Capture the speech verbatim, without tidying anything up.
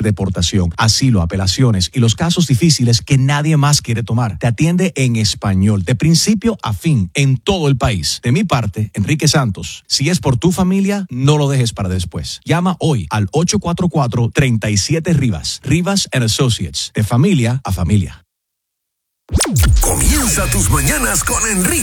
deportación, asilo, apelaciones y los casos difíciles que nadie más quiere tomar. Te atiende en español, de principio a fin, en todo el país. De mi parte, Enrique Santos, si es por tu familia, no lo dejes para después. Llama hoy al ocho cuatro cuatro, tres siete Rivas. Rivas and Associates, de familia a familia. Comienza tus mañanas con Enrique